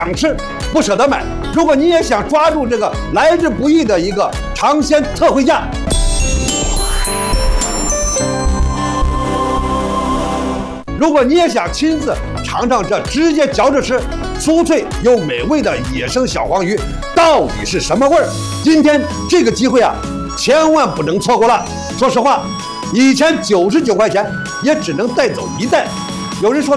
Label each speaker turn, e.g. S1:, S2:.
S1: 吃不舍得买。如果你也想抓住这个来之不易的一个尝鲜特惠价，如果你也想亲自尝尝这直接嚼着吃、酥脆又美味的野生小黄鱼到底是什么味儿，今天这个机会啊，千万不能错过了。说实话，以前99块钱也只能带走1袋。有人说